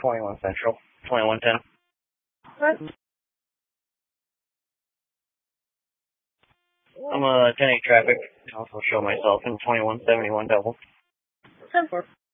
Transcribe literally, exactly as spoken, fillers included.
twenty-one Central, twenty-one ten. What? I'm uh ten eight traffic. Also show myself in twenty-one seventy-one double. ten four.